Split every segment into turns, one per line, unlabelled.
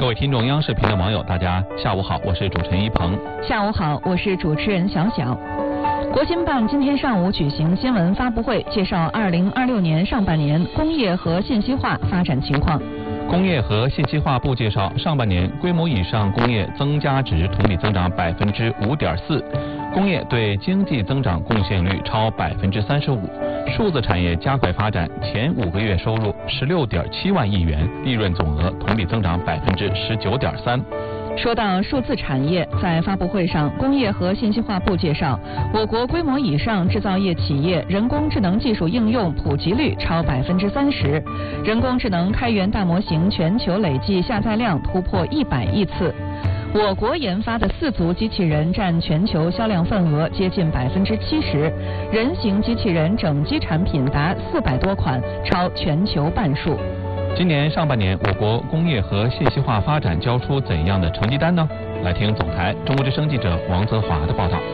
各位听众，央视频的网友，大家下午好，我是主持人一鹏。
下午好，我是主持人小小。国新办今天上午举行新闻发布会，介绍2026年上半年工业和信息化发展情况。
工业和信息化部介绍，上半年规模以上工业增加值同比增长5.4%，工业对经济增长贡献率超35%，数字产业加快发展，前5个月收入16.7万亿元，利润总额同比增长19.3%。
说到数字产业，在发布会上，工业和信息化部介绍，我国规模以上制造业企业人工智能技术应用普及率超30%，人工智能开源大模型全球累计下载量突破100亿次。我国研发的4足机器人占全球销量份额接近70%，人形机器人整机产品达400多款，超全球半数。
今年上半年，我国工业和信息化发展交出怎样的成绩单呢？来听总台中国之声记者王泽华的报道。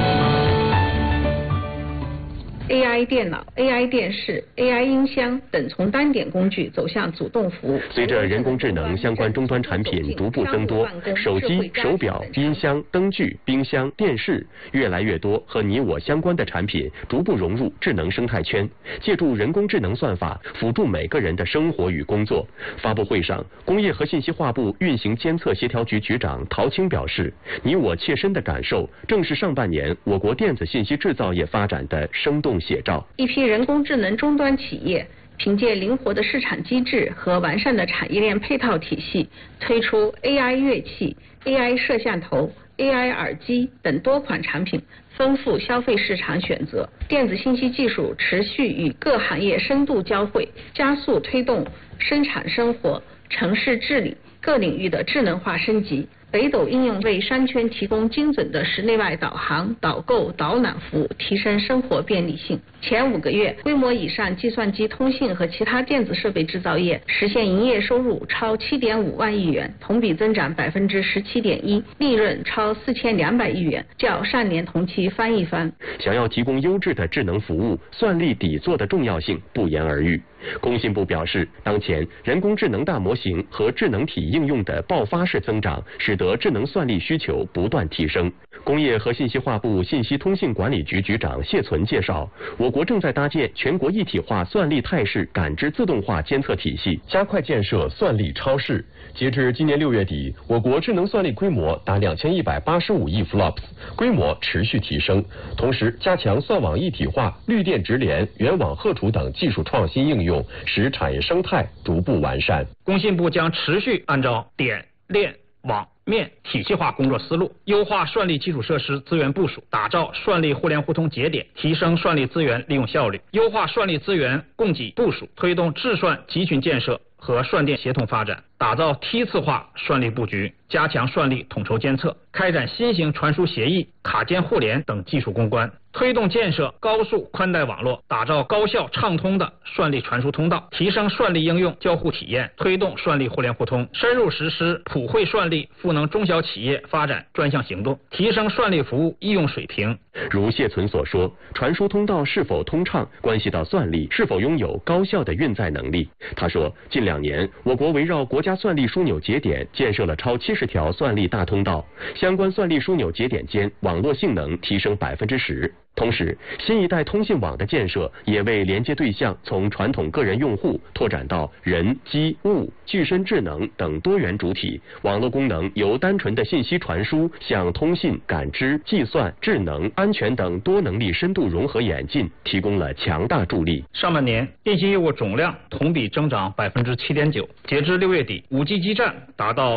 AI 电脑、AI 电视、AI 音箱等从单点工具走向主动服务。
随着人工智能相关终端产品逐步增多，手机、手表、音箱、灯具、冰箱、电视，越来越多和你我相关的产品逐步融入智能生态圈，借助人工智能算法辅助每个人的生活与工作。发布会上，工业和信息化部运行监测协调局局长陶青表示，你我切身的感受正是上半年我国电子信息制造业发展的生动写照。
一批人工智能终端企业凭借灵活的市场机制和完善的产业链配套体系，推出 AI 乐器、AI 摄像头、AI 耳机等多款产品，丰富消费市场选择。电子信息技术持续与各行业深度交汇，加速推动生产生活、城市治理各领域的智能化升级。北斗应用为商圈提供精准的室内外导航、导购、导览服务，提升生活便利性。前5个月，规模以上计算机、通信和其他电子设备制造业实现营业收入超7.5万亿元，同比增长17.1%，利润超4200亿元，较上年同期翻一番。
想要提供优质的智能服务，算力底座的重要性不言而喻。工信部表示，当前人工智能大模型和智能体应用的爆发式增长，使得智能算力需求不断提升。工业和信息化部信息通信管理局局长谢存介绍，我国正在搭建全国一体化算力态势感知自动化监测体系，加快建设算力超市。截至今年6月底，我国智能算力规模达2185亿 flops， 规模持续提升。同时，加强算网一体化、绿电直联、源网荷储等技术创新应用，使产业生态逐步完善。
工信部将持续按照点、链、网、面体系化工作思路，优化算力基础设施资源部署，打造算力互联互通节点，提升算力资源利用效率，优化算力资源供给部署，推动智算集群建设和算电协同发展，打造梯次化算力布局，加强算力统筹监测，开展新型传输协议、卡间互联等技术攻关，推动建设高速宽带网络，打造高效畅通的算力传输通道，提升算力应用交互体验，推动算力互联互通，深入实施普惠算力赋能中小企业发展专项行动，提升算力服务应用水平。
如谢存所说，传输通道是否通畅，关系到算力是否拥有高效的运载能力。他说，近2年，我国围绕国家算力枢纽节点建设了超70条算力大通道，相关算力枢纽节点间网络性能提升10%。同时，新一代通信网的建设也为连接对象从传统个人用户拓展到人、机、物、具身智能等多元主体，网络功能由单纯的信息传输向通信、感知、计算、智能、安全等多能力深度融合演进提供了强大助力。
上半年，电信业务总量同比增长7.9%，截至6月底，5G 基站达到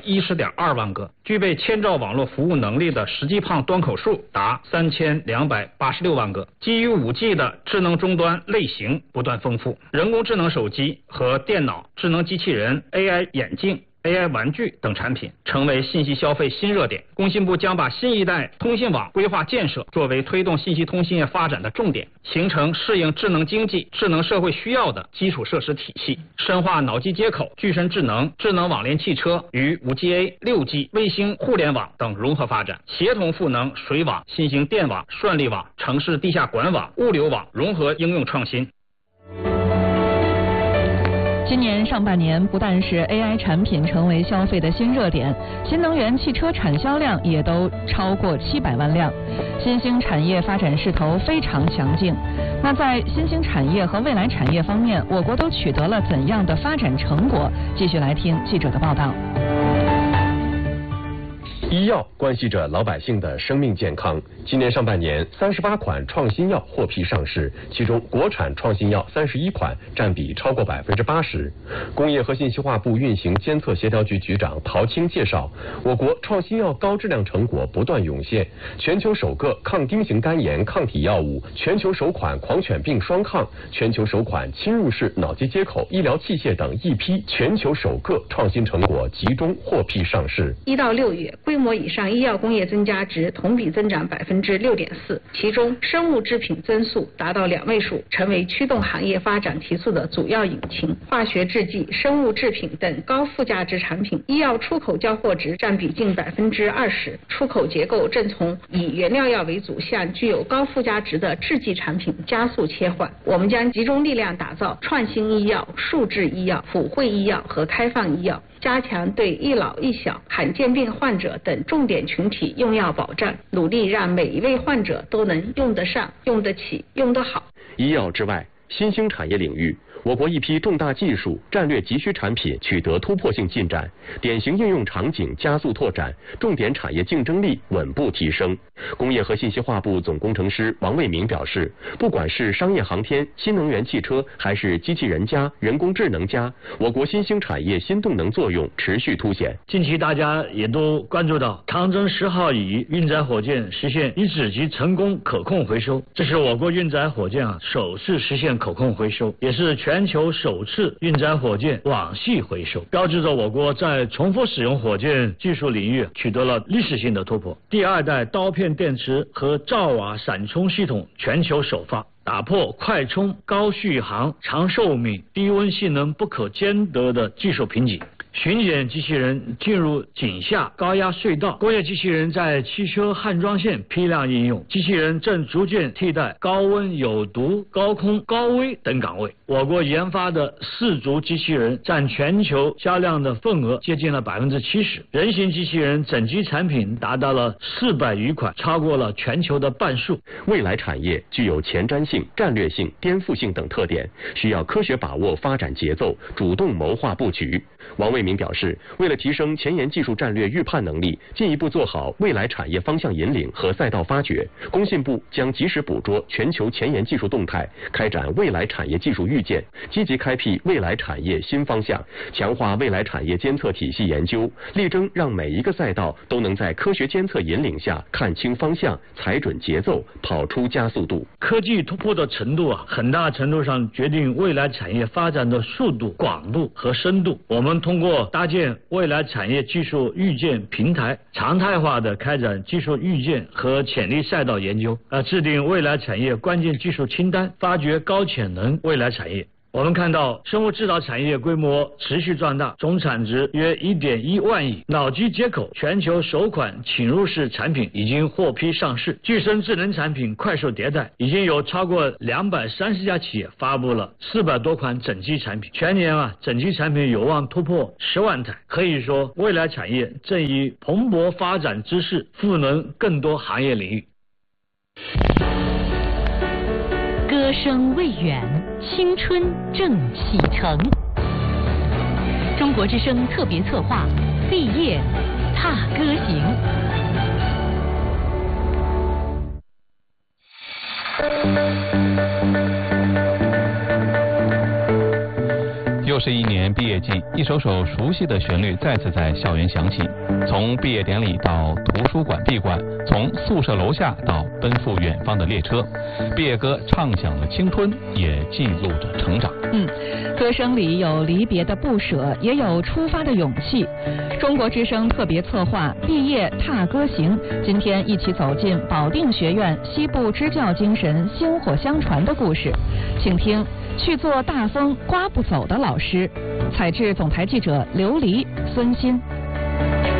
510.2万个，具备千兆网络服务能力的实际胖端口数达3286万个。基于 5G 的智能终端类型不断丰富，人工智能手机和电脑、智能机器人、AI 眼镜、AI 玩具等产品成为信息消费新热点。工信部将把新一代通信网规划建设作为推动信息通信业发展的重点，形成适应智能经济、智能社会需要的基础设施体系，深化脑机接口、具身智能、智能网联汽车与 5G、6G、卫星互联网等融合发展，协同赋能水网、新型电网、算力网、城市地下管网、物流网融合应用创新。
今年上半年，不但是 AI 产品成为消费的新热点，新能源汽车产销量也都超过700万辆，新兴产业发展势头非常强劲。那在新兴产业和未来产业方面，我国都取得了怎样的发展成果？继续来听记者的报道。
医药关系着老百姓的生命健康。今年上半年，38款创新药获批上市，其中国产创新药31款，占比超过80%。工业和信息化部运行监测协调局局长陶青介绍，我国创新药高质量成果不断涌现，全球首个抗丁型肝炎抗体药物，全球首款狂犬病双抗，全球首款侵入式脑机接口医疗器械等一批全球首个创新成果集中获批上市。
1到6月，规模以上医药工业增加值同比增长6.4%，其中生物制品增速达到2位数，成为驱动行业发展提速的主要引擎。化学制剂、生物制品等高附加值产品，医药出口交货值占比近20%，出口结构正从以原料药为主向具有高附加值的制剂产品加速切换。我们将集中力量打造创新医药、数字医药、普惠医药和开放医药，加强对一老一小、罕见病患者等重点群体用药保障，努力让每一位患者都能用得上、用得起、用得好。
医药之外，新兴产业领域，我国一批重大技术、战略急需产品取得突破性进展，典型应用场景加速拓展，重点产业竞争力稳步提升。工业和信息化部总工程师王卫民表示，不管是商业航天、新能源汽车，还是机器人加、人工智能加，我国新兴产业新动能作用持续凸显。
近期大家也都关注到，长征10号乙运载火箭实现一指级成功可控回收，这是我国运载火箭首次实现可控回收，也是全球首次运载火箭网系回收，标志着我国在重复使用火箭技术领域取得了历史性的突破。第2代刀片电池和兆瓦闪充系统全球首发，打破快充、高续航、长寿命、低温性能不可兼得的技术瓶颈。巡检机器人进入井下高压隧道，工业机器人在汽车焊装线批量应用，机器人正逐渐替代高温、有毒、高空、高危等岗位。我国研发的4足机器人占全球销量的份额接近了70%，人形机器人整机产品达到了400余款，超过了全球的半数。
未来产业具有前瞻性、战略性、颠覆性等特点，需要科学把握发展节奏，主动谋划布局。王卫民表示，为了提升前沿技术战略预判能力，进一步做好未来产业方向引领和赛道发掘，工信部将及时捕捉全球前沿技术动态，开展未来产业技术预见，积极开辟未来产业新方向，强化未来产业监测体系研究，力争让每一个赛道都能在科学监测引领下看清方向、踩准节奏、跑出加速度。
科技突破的程度很大程度上决定未来产业发展的速度、广度和深度。我们通过搭建未来产业技术预见平台，常态化的开展技术预见和潜力赛道研究，制定未来产业关键技术清单，发掘高潜能未来产业。我们看到生物制造产业规模持续壮大，总产值约1.1万亿。脑机接口全球首款侵入式产品已经获批上市，具身智能产品快速迭代，已经有超过230家企业发布了400多款整机产品。全年整机产品有望突破10万台。可以说，未来产业正以蓬勃发展之势赋能更多行业领域。
歌声未远，青春正启程。中国之声特别策划，毕业踏歌行。
又是一年毕业季，一首首熟悉的旋律再次在校园响起。从毕业典礼到图书馆闭馆，从宿舍楼下到奔赴远方的列车，毕业歌唱响了青春，也记录着成长。
歌声里有离别的不舍，也有出发的勇气。中国之声特别策划毕业踏歌行，今天一起走进保定学院西部支教精神薪火相传的故事，请听去做大风刮不走的老师。采制总台记者刘黎、孙鑫。